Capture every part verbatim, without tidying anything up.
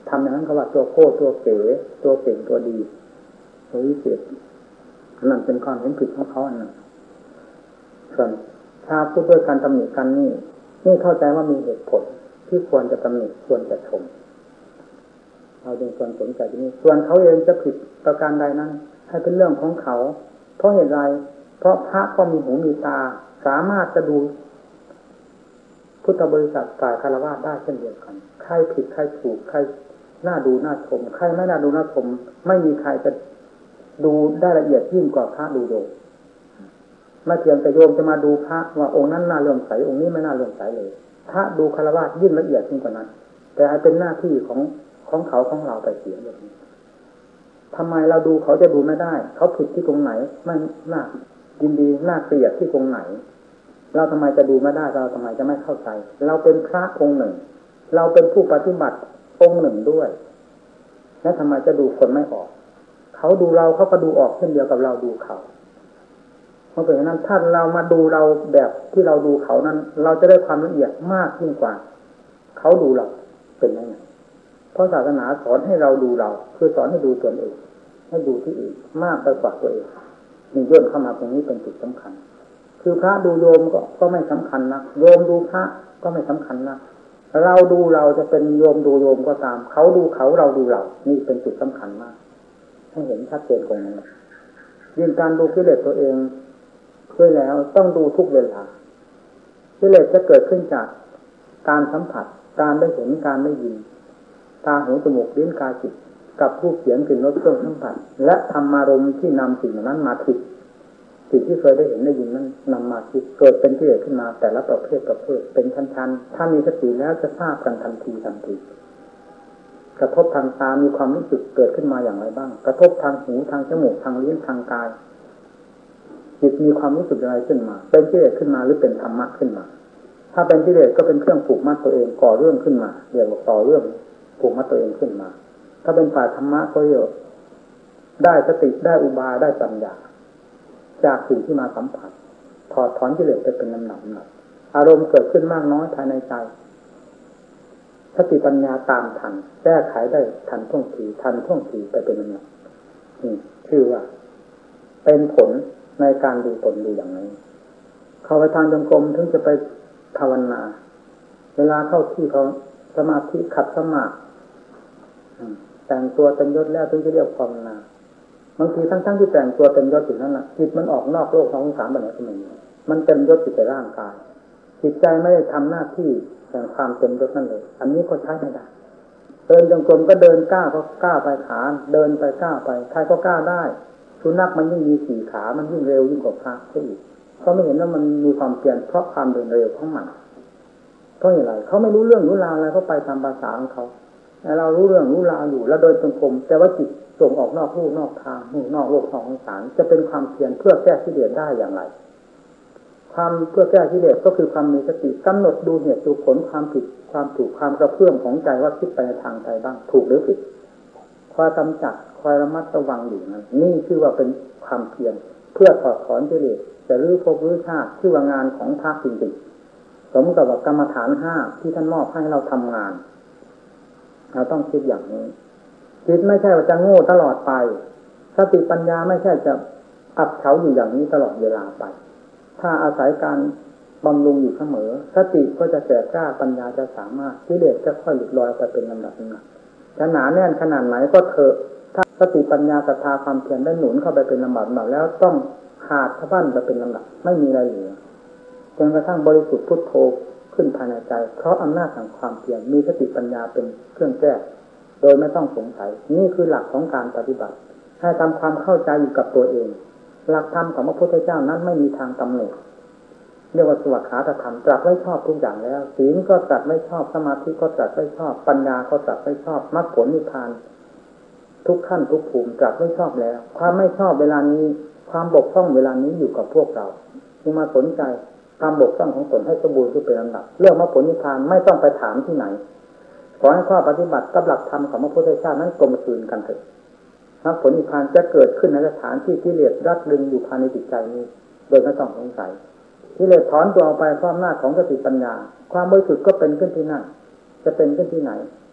ทำอย่างนั้นเขาว่าตัวโก้ตัวเก๋ตัวเก่งตัวดีตัววิเศษนั่นเป็นความเห็นผิดของเขาอันนั้นส่วนชาพูดด้วยการตำหนิกันนี่นี่เข้าใจว่ามีเหตุผลที่ควรจะตำหนิควรจะชมเราจึงควรสนใจที่นี้ส่วนเขาเองจะผิดประการใดนั้นให้เป็นเรื่องของเขาเพราะเหตุไรเพราะพระก็มีหูมีตาสามารถจะดูพุทธบริษัทฝ่ายคฤหัสถ์ได้เช่นเดียวกันใครผิดใครถูกใครน่าดูน่าชมใครไม่น่าดูน่าชมไม่มีใครจะดูได้ละเอียดยิ่งกว่าพระดูโยมไม่เพียงแต่โยมจะมาดูพระว่าองค์นั้นน่าเลื่อมใสองค์นี้ไม่น่าเลื่อมใสเลยพระดูคฤหัสถ์ยิ่งละเอียดยิ่งกว่านั้นแต่ให้เป็นหน้าที่ของของเขาของเราไปเสียอย่างนี้ทำไมเราดูเขาจะดูไม่ได้เขาผิดที่ตรงไหนไม่น่ายินดีน่าเกลียดที่ตรงไหนเราทำไมจะดูไม่ได้เราทำไมจะไม่เข้าใจเราเป็นพระองค์หนึ่งเราเป็นผู้ปฏิบัติองค์หนึ่งด้วยแล้วทำไมจะดูคนไม่ออกเขาดูเราเขาก็ดูออกเช่นเดียวกับเราดูเขาเพราะฉะนั้นถ้าเรามาดูเราแบบที่เราดูเขานั้นเราจะได้ความละเอียดมากยิ่งกว่าเขาดูเราเป็นยังไงเพราะศาสนาสอนให้เราดูเราคือสอนให้ดูตนเองให้ดูที่อื่นมากไปกว่าตัวเองนี่ย่นเข้ามาตรงนี้เป็นจุดสำคัญคือพระดูโยมก็ก็ไม่สำคัญนะโยมดูพระก็ไม่สำคัญนะเราดูเราจะเป็นโยมดูโยมก็ตามเขาดูเขาเราดูเรานี่เป็นจุดสำคัญมากให้เห็นชัดเจนตรงนี้ยิ่งการดูกิเลสตัวเองด้วยแล้วต้องดูทุกเวลากิเลสจะเกิดขึ้นจากการสัมผัสการได้เห็นการได้ยินตาหูจมูกลิ้นกายจิตกับผู้เขียนกลิ่นรสเครื่องสัมผัสและธรรมารมณ์ที่นำสิ่งนั้นมาคิดสิ่งที่เคยได้เห็นได้ยินนั้นนำมาคิดเกิดเป็นกิเลสขึ้นมาแต่ละประเภทประเภทเป็นชั้นๆถ้ามีสติแล้วจะทราบกันทันทีทันทีกระทบทางตามีความรู้สึกเกิดขึ้นมาอย่างไรบ้างกระทบทางหูทางจมูกทางลิ้นทางกายจิตมีความรู้สึกอะไรขึ้นมาเป็นกิเลสขึ้นมาหรือเป็นธรรมะขึ้นมาถ้าเป็นกิเลสก็เป็นเครื่องผูกมัดตัวเองก่อเรื่องขึ้นมาเรียกว่าต่อเรื่องผูกมัดตัวเองขึ้นมาถ้าเป็นฝ่ายธรรมะก็เยอะได้สติได้อุบายได้ปัญญาจากสิ่งที่มาสัมผัสถอดถอนกิเลสไปเป็นลำดับๆอารมณ์เกิดขึ้นมากน้อยภายในใจสติปัญญาตามทันแก้ไขได้ทันท่วงทีทันท่วงทีไปเป็นลำดับนี่ชื่อว่าเป็นผลในการดูตนดูอย่างนี้เข้าไปทางจงกรมถึงจะไปภาวนาเวลาเข้าที่เขาสมาธิขัดสมาธิแต่งตัวเต็มยศแล้วถึงจะเรียกภาวนาบางทีทั้งๆที่แต่งตัวเต็มยศอยู่นั่นแหละจิตมันออกนอกโลกของสามปัญญาก็ไม่มีมันเต็มยศอยู่แต่ร่างกายจิตใจไม่ได้ทำหน้าที่แห่งความเต็มยศนั่นเลยอันนี้ก็ใช้ไม่ได้เดินจงกรมก็เดินก้าวก็ก้าวไปขาเดินไปก้าวไปใครก็ก้าวได้สุนัขมันยิ่งมีสี่ขามันยิ่งเร็วยิ่งกว่าพระเขาอีกเขาไม่เห็นว่ามันมีความเปลี่ยนเพราะความเดินเร็วของมันเพราะอะไรเขาไม่รู้เรื่องรู้ราวอะไรเขาไปตามภาษาของเขาแต่เรารู้เรื่องรู้ราวอยู่แล้วเดินจงกรมแต่ว่าจิตส่งออกนอกรูนอกทางนอกโลกนอกสงสารจะเป็นความเพียรเพื่อแก้กิเลสได้อย่างไรความเพื่อแก้กิเลสก็คือความมีสติกำหนดดูเหตุดูผลความผิดความถูกความกระเพื่อมของใจว่าคิดไปในทางใดบ้างถูกหรือผิดคอยกำจัดคอยระมัดระวังอยู่นั้นนี่ชื่อว่าเป็นความเพียรเพื่อถอดถอนกิเลสจะรื้อภพรื้อชาติชื่อว่างานของพระจริงๆสมกับว่ากรรมฐานห้าที่ท่านมอบให้เราทำงานเราต้องคิดอย่างนี้จิตไม่ใช่ว่าจะโง่ตลอดไปสติปัญญาไม่ใช่จะอับเฉาอยู่อย่างนี้ตลอดเวลาไปถ้าอาศัยการบำรุงอยู่เสมอสติก็จะแก่กล้าปัญญาจะสามารถกิเลสจะค่อยหลุดลอยไปเป็นลำดับนั้นจะหนาแน่นขนาดไหนก็เถอะถ้าสติปัญญาศรัทธาความเพียรได้หนุนเข้าไปเป็นลำดับมาแล้วต้องขาดสะบั้นไปเป็นลำดับไม่มีอะไรเหลือจนกระทั่งบริสุทธิ์พุทโธขึ้นภายในใจเพราะอำนาจของความเพียรมีสติปัญญาเป็นเครื่องแก้โดยไม่ต้องสงสัยนี่คือหลักของการปฏิบัติให้ทำความเข้าใจอยู่กับตัวเองหลักธรรมของพระพุทธเจ้านั้นไม่มีทางตำหนิเรียกว่าสวัสดิธรรมตรัสไว้ชอบทุกอย่างแล้วศีลก็ตรัสไว้ชอบสมาธิก็ตรัสไว้ชอบปัญญาก็ตรัสไว้ชอบมรรคผลนิพพานทุกขั้นทุกภูมิตรัสไว้ชอบแล้วความไม่ชอบเวลานี้ความบกพร่องเวลานี้อยู่กับพวกเราจึงมาสนใจความบกพร่องของตนให้สมบูรณ์ขึ้นเป็นลำดับเรื่องมรรคผลนิพพานไม่ต้องไปถามที่ไหนขอให้ข้อปฏิบัติกับหลักธรรมของพระพุทธเจ้านั้นกลมกลืนกันเถิดมรรคผลนิพพานจะเกิดขึ้นในสถานที่กิเลสรัดรึงอยู่ภายในจิตใจนี้โดยไม่ต้องสงสัยกิเลสถอนตัวออกไปเพราะอำนาจของสติปัญญาความบริสุทธิ์ก็เป็นขึ้นที่นั่นจะเป็นขึ้นที่ไหน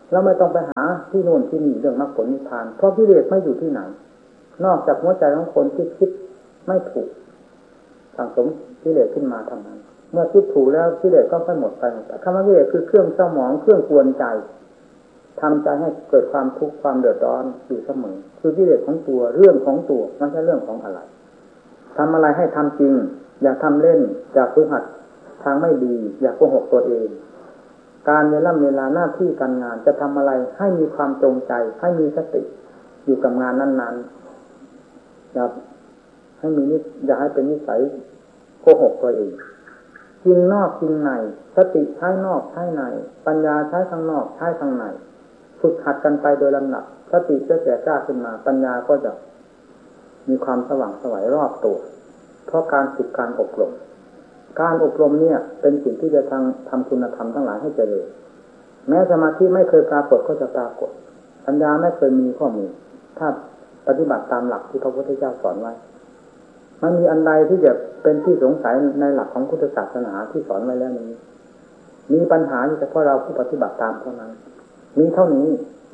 เราไม่ต้องไปหาที่โน่นที่นี่เรื่องมรรคผลนิพพานเพราะกิเลสไม่อยู่ที่ไหนนอกจากหัวใจของคนที่คิดไม่ถูกสั่งสมกิเลสขึ้นมาทำนั้นเมื่อคิดถูกแล้วกิเลสก็ค่อยหมดไปแต่คำว่ากิเลสคือเครื่องเศร้าหมองเครื่องกวนใจทำใจให้เกิดความทุกข์ความเดือดร้อนอยู่เสมอคือกิเลสของตัวเรื่องของตัวไม่ใช่เรื่องของอะไรทำอะไรให้ทำจริงอย่าทำเล่นอย่าฝึกหัดทางไม่ดีอย่าโกหกตัวเองการเวลาเวลาหน้าที่การงานจะทำอะไรให้มีความจงใจให้มีสติอยู่กับงานนั้นๆอย่าให้มีนิสอย่าให้เป็นนิสัยโกหกตัวเองจริงนอกจริงในสติใช้นอกใช้ในปัญญาใช้ข้างนอกใช้ข้างในฝึกหัดกันไปโดยลำดับสติจะแก่กล้าขึ้นมาปัญญาก็จะมีความสว่างไสวรอบตัวเพราะการฝึกการอบรมการอบรมเนี่ยเป็นสิ่งที่จะทำทำคุณธรรมทั้งหลายให้เจริญแม้สมาธิไม่เคยปรากฏก็จะปรากฏปัญญาไม่เคยมีข้อมูลถ้าปฏิบัติตามหลักที่พระพุทธเจ้าสอนไว้มันมีอันใดที่จะเป็นที่สงสัยในหลักของพุทธศาสนาที่สอนไว้แล้วนี้มีปัญหาเฉพาะเราผู้ปฏิบัติตามเท่านั้นมีเท่านี้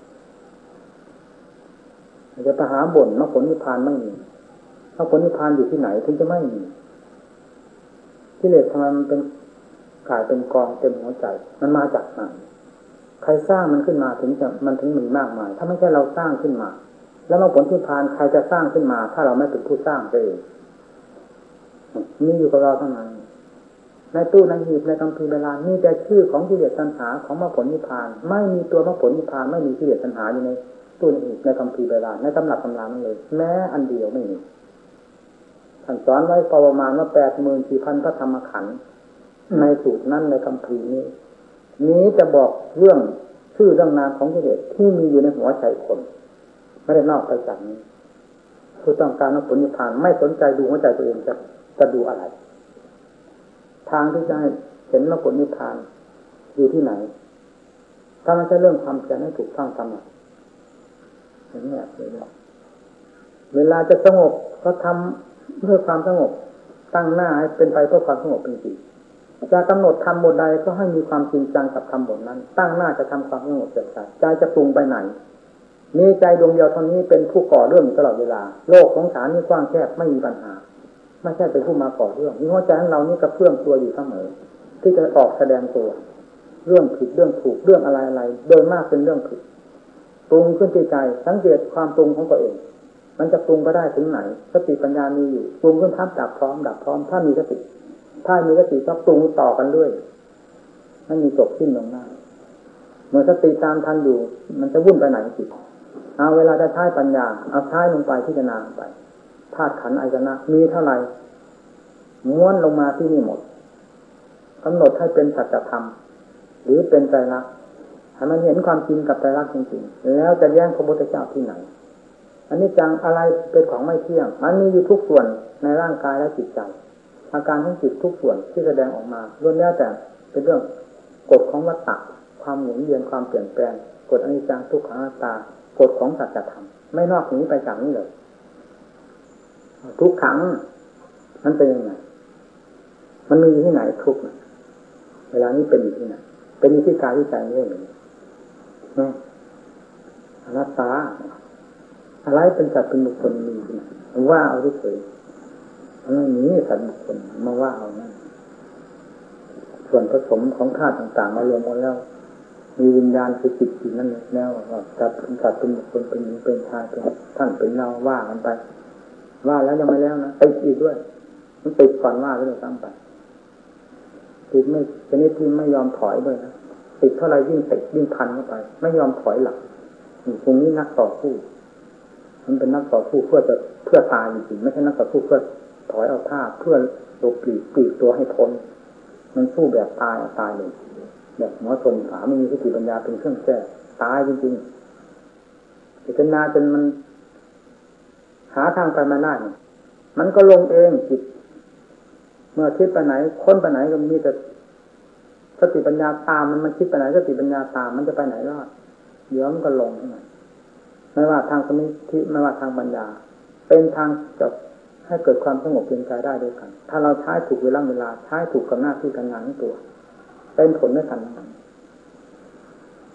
จะไปหาบ่นมรรคผลนิพพานไม่มีมรรคผลนิพพานอยู่ที่ไหนถึงจะไม่มีกิเลสทำไมมันเป็นกลายเป็นกองเต็มหัวใจมันมาจากไหนใครสร้างมันขึ้นมาถึงจะมันถึงมีมากมายถ้าไม่ใช่เราสร้างขึ้นมาแล้วมรรคผลนิพพานใครจะสร้างขึ้นมาถ้าเราไม่เป็นผู้สร้างเองมีอยู่กับเราเท่านั้นในตู้ในหีบในคัมภีร์เวลามีแต่ชื่อของกิเลสตัณหาของมรรคผลนิพพานไม่มีตัวมรรคผลนิพพานไม่มีกิเลสตัณหาอยู่ในตู้ในหีบในคัมภีร์เวลาในตำรับตำรานั่นเลยแม้อันเดียวไม่มีท่านสอนไว้ประมาณว่าแปดหมื่นสี่พันพระธรรมขันธ์ในสูตรนั้นในคัมภีร์นี้นี้จะบอกเรื่องชื่อเรื่องนามของกิเลสที่มีอยู่ในหัวใจคนไม่ได้นอกไปจากนี้ผู้ต้องการมรรคผลนิพพานไม่สนใจดูหัวใจตัวเองจะจะดูอะไรทางที่จะให้เห็นมรรคผลนิพพานอยู่ที่ไหนถ้าไม่ใช่เรื่องความเพียรให้ถูกต้องทำอย่างนี้เลยเวลาจะสงบก็ทำเพื่อความสงบตั้งหน้าให้เป็นไปเพื่อความสงบเป็นจริงจะกำหนดทำบทใดก็ให้มีความจริงจังกับทำบทนั้นตั้งหน้าจะทำความสงบเกิดใจใจจะปรุงไปไหนมีใจดวงเดียวเท่านี้เป็นผู้ก่อเรื่องตลอดเวลาโลกของสารนี่กว้างแคบไม่มีปัญหาไม่ใช่เป็นผู้มาก่อเรื่องมีหัวใจของเรานี่กระเพื่อมตัวอยู่เสมอที่จะออกแสดงตัวเรื่องผิดเรื่องถูกเรื่องอะไรอะไรโดยมากเป็นเรื่องผิดปรุงขึ้นที่ใจสังเกตความปรุงของตัวเองมันจะปรุงไปได้ถึงไหนสติปัญญามีอยู่ปรุงขึ้นทับดับพร้อมดับพร้อมถ้ามีสติถ้ามีสติก็ปรุงต่อกันด้วยไม่มีจบสิ้นลงหน้าเมื่อสติตามทันอยู่มันจะวุ่นไปไหนจิตเอาเวลาจะใช้ปัญญาเอาใช้ลงไปพิจารณาไปธาตุขันธ์อายตนะมีเท่าไหร่ม้วนลงมาที่นี่หมดกำหนดให้เป็นสัจธรรมหรือเป็นไตรลักษณ์ให้มันเห็นความจริงกับไตรลักษณ์จริงๆแล้วจะแย้งพระพุทธเจ้าที่ไหนอันนี้จังอะไรเป็นของไม่เที่ยงมันมีอยู่ทุกส่วนในร่างกายและจิตใจอาการของจิตทุกส่วนที่แสดงออกมาล้วนแล้วแต่เป็นเรื่องกฎของวัฏฏะความหมุนเวียนความเปลี่ยนแปลงกฎอนิจจังทุกขังอนัตตากฎของสัจธรรมไม่นอกนี้ไปจากนี้เลยทุกขังมันเป็นยังไงมันมีอยู่ที่ไหนทุกข์เวลานี้เป็นอยู่ที่ไหนเป็นอยู่ที่กายที่ใจนี่เองนะอนัตตาอะไรเป็นสัตว์เป็นบุคคลมีที่ไหนว่าเอาเฉยๆไม่มีสัตว์บุคคลมาว่าเอานั่นส่วนผสมของธาตุต่างๆมารวมกันแล้วมีวิญญาณคือจิตอยู่นั่นแล้วว่าสัตว์เป็นสัตว์เป็นบุคคลเป็นหญิงเป็นชายเป็นท่านเป็นเราว่ากันไปว่าแล้วยังไม่แล้วนะติดอีกด้วยมันติดก่อนว่าก็เลยซ้ำไปติดไม่ชนิดที่ไม่ยอมถอยด้วยนะติดเท่าไรยิ่งติดยิ่งพันเข้าไปไม่ยอมถอยหลังตรงนี้นักต่อสู้มันเป็นนักต่อสู้เพื่อจะเพื่อตายจริงๆไม่ใช่นักต่อสู้เพื่อถอยเอาท่าเพื่อหลบปลีกปลีกตัวให้พ้นมันสู้แบบตายตายเลยแบบหมอทรงขาไม่มีสติปัญญาเป็นเครื่องแก้ตายจริงๆพิจารณาจนมันหาทางไปมาได้มันก็ลงเองจิตเมื่อคิดไปไหนค้นไปไหนก็มีแต่สติปัญญาตามมันมันคิดไปไหนสติปัญญาตามมันจะไปไหนรอดเดี๋ยวมันก็ลงไม่ว่าทางสมาธิไม่ว่าทางปัญญาเป็นทางจะให้เกิดความสงบเย็นใจได้ด้วยกันถ้าเราใช้ถูกเวลาเวลาใช้ถูกกับหน้าที่การงานของตัวเป็นผลด้วยกัน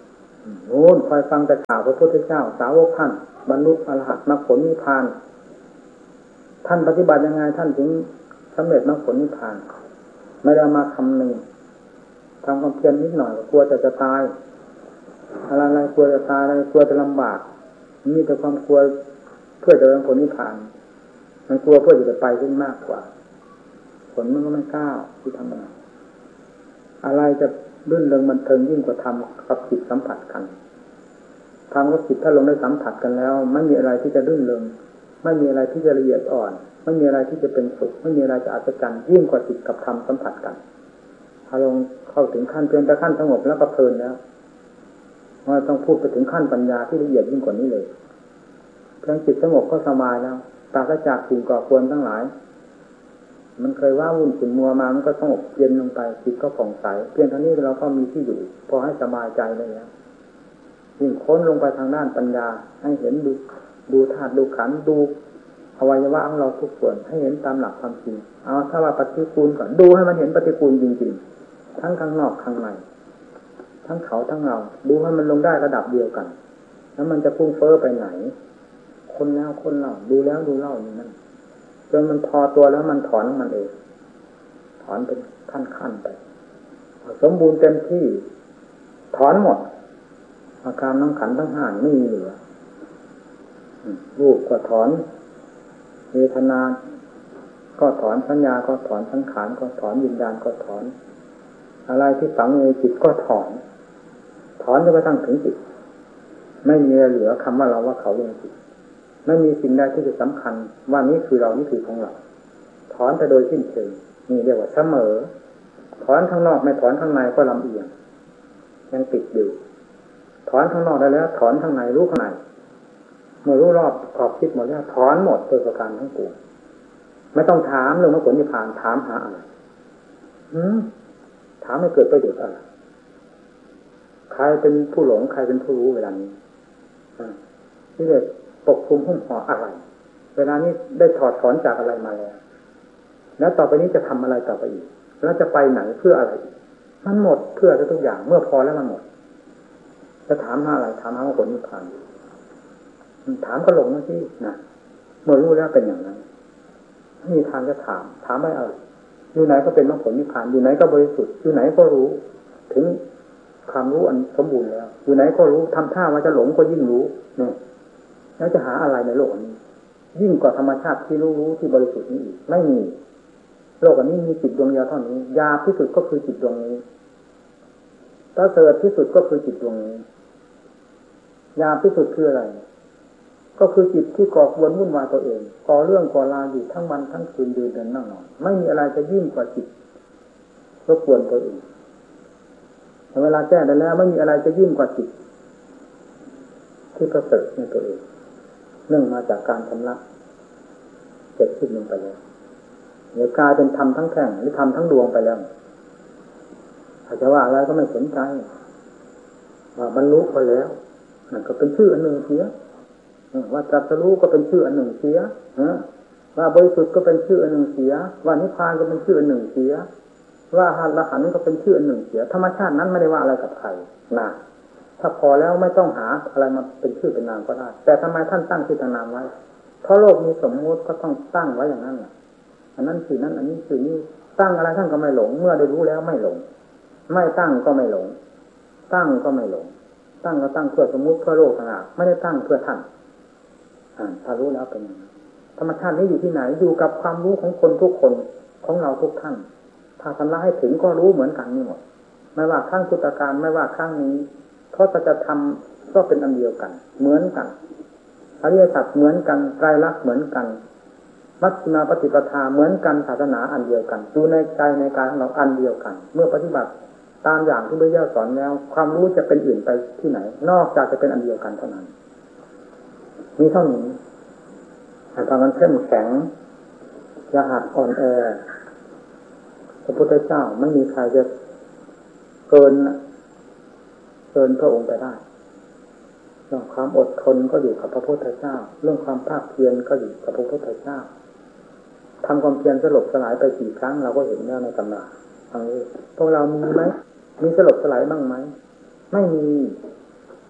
โน้นคอยฟังแต่ข่าวพระพุทธเจ้าสาวกท่านบรรลุอรหัตมรรคผลนิพพานท่านปฏิบัติยังไงท่านถึงสำเร็จมรรคผลนิพพานไม่ได้มาคำหนึ่งทำความเพียรนิดหน่อยกลัวจะจะตายอะไรอะไรกลัวจะตายอะไรกลัวจะลำบากมีแต่ความกลัวเพื่อจะได้ผลนิพพานมันกลัวเพื่อจะไปขึ้นมากกว่าผลมันก็ไม่กล้าที่ทำอะไรอะไรจะรื่นเริงบันเทิงยิ่งกว่าธรรมกับจิตสัมผัสกันธรรมกับจิตถ้าลงได้สัมผัสกันแล้วไม่มีอะไรที่จะรื่นเริงไม่มีอะไรที่จะละเอียดอ่อนไม่มีอะไรที่จะเป็นสุขไม่มีอะไรจะอัศจรรย์ยิ่งกว่าจิตกับธรรมสัมผัสกันถ้าลงเข้าถึงขั้นเพียงแต่ขั้นสงบแล้วก็เพลินแล้วว่าต้องพูดไปถึงขั้นปัญญาที่ละเอียดยิ่งกว่านี้เลยเพียงจิตสงบก็สบายแล้วปราศจากสิ่งก่อควรทั้งหลายมันเคยว่าวุ่นขุ่นมัวมามันก็สงบเย็นลงไปจิตก็ผ่องใสเพียงเท่านี้เราก็มีที่อยู่พอให้สบายใจได้แล้วยิ่งค้นลงไปทางด้านปัญญาให้เห็นดูดูธาตุดูขันธ์ดูอวัยวะของเราทุกส่วนให้เห็นตามหลักความจริงเอาถ้าว่าปฏิกูลก่อนดูให้มันเห็นปฏิกูลจริงๆทั้งข้างนอกข้างในทั้งเขาทั้งเราดูให้มันลงได้ระดับเดียวกันแล้วมันจะพุ่งเฟ้อไปไหนคนแล้วคนเล่าดูแล้วดูเล่าอย่างนั้นจนมันพอตัวแล้วมันถอนมันเองถอนเป็นขั้นๆไปสมบูรณ์เต็มที่ถอนหมดอาการน้ำขันทั้งห้าไม่มีเหลือรูปก็ถอนเวทนาก็ถอนสัญญาก็ถอนสังขารก็ถอนวิญญาณก็ถอนอะไรที่ฝังในจิตก็ถอนถอนจนกระทั่งถึงจิตไม่มีเหลือคำว่าเราว่าเขาอย่างจิตไม่มีสิ่งใดที่จะสำคัญว่านี้คือเรานี่คือของเราถอนแต่โดยสิ้นเชิงนี่เรียกว่าเสมอถอนข้างนอกไม่ถอนข้างในก็ลำเอียงยังติดอยู่ถอนข้างนอกได้แล้วถอนข้างในรู้ข้างในเมื่อรู้รอบขอบคิดหมดแล้วถอนหมดโดยประการทั้งปวงไม่ต้องถามเรื่องมรรคผลนิพพานถามหาอะไรหืมถามให้เกิดประโยชน์อะไรใครเป็นผู้หลงใครเป็นผู้รู้เวลานี้นี่เลยปกคลุมหุ้มห่ออะไรเวลานี้ได้ถอดถอนจากอะไรมาแล้วแล้วต่อไปนี้จะทำอะไรต่อไปอีกแล้วจะไปไหนเพื่ออะไรมันหมดเพื่อทุกอย่างเมื่อพอแล้วมันหมดจะถามหาอะไรถามหามรรคผลนิพพานถามก็หลงนะที่นะเมื่อรู้แล้วเป็นอย่างนั้นไม่มีทางจะถามถามไม่เอาอยู่ไหนก็เป็นมรรคผลนิพพานอยู่ไหนก็บริสุทธิ์อยู่ไหนก็รู้ถึงความรู้อันสมบูรณ์แล้วอยู่ไหนก็รู้ทำท่าว่าจะหลงก็ยิ่งรู้เนี่ยแล้วจะหาอะไรในโลกนี้ยิ่งกว่าธรรมชาติที่รู้รู้ที่บริสุทธิ์นี้อีกไม่มีโลกอันนี้มีจิตดวงเดียวเท่านี้ยาที่สุดก็คือจิตดวงนี้ประเสริฐที่สุดก็คือจิตดวงนี้ยาที่สุดคืออะไรก็คือจิตที่ก่อควรวุ่นวายตัวเองก่อเรื่องก่อราวอยู่ทั้งวันทั้งคืนเดินเดินนั่งนอนไม่มีอะไรจะยิ่งกว่าจิตรบกวนตัวเองแต่เวลาแก้ได้แล้วไม่มีอะไรจะยิ่งกว่าจิตที่ประเสริฐในตัวเองเนื่องมาจากการชำระเจ็บขึ้นลงไปแล้วเดี๋ยวกลายเป็นธรรมทั้งแท่งหรือธรรมทั้งดวงไปแล้วอาจจะว่าอะไรก็ไม่สนใจว่าบรรลุไปแล้วนั่นก็เป็นชื่ออันหนึ่งเสียว่าตรัสรู้ก็เป็นชื่ออันหนึ่งเสียว่าบริสุทธิ์ก็เป็นชื่ออันหนึ่งเสียว่านิพพานก็เป็นชื่ออันหนึ่งเสียว่าอรหันต์ก็เป็นชื่ออันหนึ่งเสียธรรมชาตินั้นไม่ได้ว่าอะไรกับใครนะถ้าพอแล้วไม่ต้องหาอะไรมาเป็นชื่อเป็นนามก็ได้แต่ทำไมท่านตั้งชื่อตั้งนามไว้เพราะโลกมีสมมติก็ต้องตั้งไว้อย่างนั้นแหละอันนั้นชื่อนั้นอันนี้ชื่อนี้ตั้งอะไรท่านก็ไม่หลงเมื่อได้รู้แล้วไม่หลงไม่ตั้งก็ไม่หลงตั้งก็ไม่หลงตั้งก็ตั้งเพื่อสมมติเพื่อโลกต่างหากไม่ได้ตั้งเพื่อท่านถ้ารู้แล้วเป็นธรรมชาตินี้อยู่ที่ไหนอยู่กับความรู้ของคนทุกคนของเราทุกท่านถ้าชำระให้ถึงก็รู้เหมือนกันนี่หมดไม่ว่าครั้งพุทธกาลไม่ว่าครั้งนี้เพราะจะทำก็เป็นอันเดียวกันเหมือนกันอริยสัจเหมือนกันไตรลักษณ์เหมือนกันมัชฌิมาปฏิปทาเหมือนกันศาสนาอันเดียวกันอยู่ในใจในกายของเราอันเดียวกันเมื่อปฏิบัติตามอย่างที่พระเจ้าสอนแล้วความรู้จะเป็นอื่นไปที่ไหนนอกจากจะเป็นอันเดียวกันเท่านั้นมีเท่านี้แต่ตอนนั้นเข้มแข็งอย่าหักอ่อนแอพระพุทธเจ้าไม่มีใครจะเกินเกินพระองค์ไปได้เรื่องความอดทนก็อยู่กับพระพุทธเจ้าเรื่องความภาคเพียรก็อยู่กับพระพุทธเจ้าทำความเพียรสลบสลายไปกี่ครั้งเราก็เห็นแล้วในตำราทางนี้พวกเรามีไหมมีสลบสลายบ้างไหมไม่มี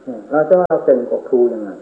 เราจะว่าเราเก่งกว่าครูยังไง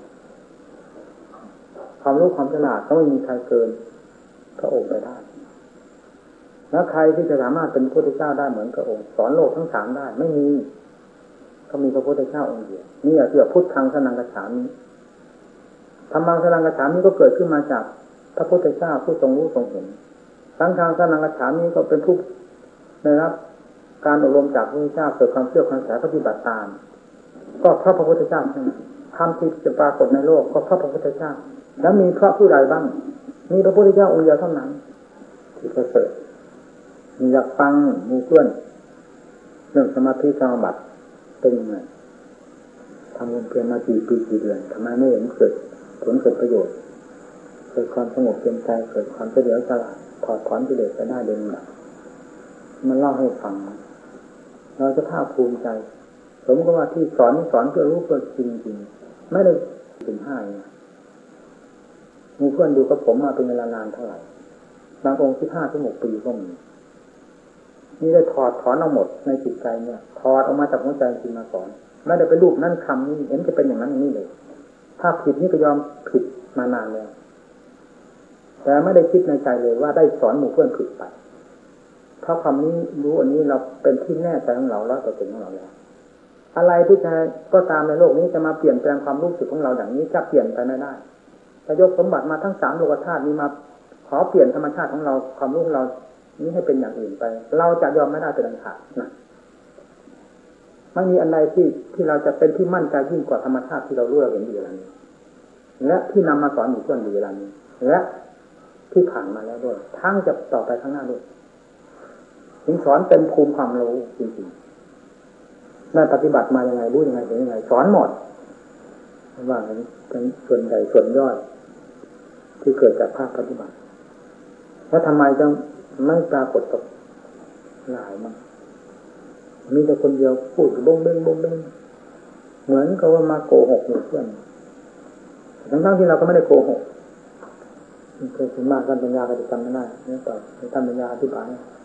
ความรู้ความฉลาดก็ไม่มีใครเกินพระองค์ไปได้แล้วใครที่จะสามารถเป็นพระพุทธเจ้าได้เหมือนพระองค์สอนโลกทั้งสามได้ไม่มีก็มีพระพุทธเจ้าองค์เดียวนี่แหละที่ว่าพุทธังสนังกัจฉามิธรรมังสนังกัจฉามิก็เกิดขึ้นมาจากพระพุทธเจ้าผู้ทรงรู้ทรงเห็นสังฆังสนังกัจฉามิก็เป็นผู้ได้รับการอบรมจากพระพุทธเจ้าเกิดความเชื่อความแสปฏิบัติตามก็เพราะพระพุทธเจ้าทั้งนั้นธรรมที่จะปรากฏในโลกก็เพราะพระพุทธเจ้าแล้วมีเพราะผู้ใดบ้างมีพระพุทธเจ้าองค์เดียวเท่านั้นที่ประเสริฐมีอยากฟังมีเพื่อนเรื่องสมาธิสมาบัติเป็นยังไงทำเงินเพียงมากี่ปีกี่เดือนทำไมไม่เห็นเกิดผลเกิดประโยชน์เกิดความสงบเย็นใจเกิดความเฉลียวฉลาดถอดถอนกิเลสไปได้เดินหลังมันเล่าให้ฟังเราจะภาคภูมิใจสมกับว่าที่สอนสอนเพื่อรู้เพื่อจริงจริงไม่ได้ถึงห้ามีเพื่อนดูกับผมมาเป็นเวลานานเท่าไหร่บางองค์ที่ห้าถึงหกปีก็มีนี่ได้ถอดถอนเอาหมดในจิตใจเนี่ยถอดออกมาจากหัวใจจริงมาสอนไม่ได้ไปรูปนั่นคำนี้เห็นจะเป็นอย่างนั้นอย่างนี้เลยถ้าผิดนี่ก็ยอมผิดมานานแล้วแต่ไม่ได้คิดในใจเลยว่าได้สอนหมู่เพื่อนผิดไปเพราะคำนี้รู้อันนี้เราเป็นที่แน่ใจของเราแล้วตัวเองของเราแล้วอะไรที่จะก็ตามในโลกนี้จะมาเปลี่ยนแปลงความรู้สึกของเราอย่างนี้จะเปลี่ยนไปไม่ได้จะยกสมบัติมาทั้งสามโลกธาตุนี้มาขอเปลี่ยนธรรมชาติของเราความรู้ของเรานี้ให้เป็นอย่างอื่นไปเราจะยอมไม่ได้เป็นอันขาดนะไม่มีอันใดที่ที่เราจะเป็นที่มั่นใจยิ่งกว่าธรรมชาติที่เรารู้เราเห็นอยู่เวลานี้และที่นำมาสอนอยู่เพื่อนอยู่เวลานี้และที่ผ่านมาแล้วด้วยทั้งจะต่อไปข้างหน้าด้วยถึงสอนเต็มภูมิความรู้จริงๆได้ปฏิบัติมายังไงรู้ยังไงเห็นยังไงสอนหมดว่าเป็นส่วนใหญ่ส่วนย่อยที่เกิดจากภาคปฏิบัติแล้วทำไมจะไม่ปรากฏตกหลายมั้งมีแต่คนเดียวพูดบ้งเบ้งบ้งเบ้งเหมือนกับว่ามาโกหกเพื่อนทั้งๆที่เราก็ไม่ได้โกหกเคยถึงมากกันปัญญาก็จะจำไม่ได้เนี่ยต่อทำปัญญาอธิบาย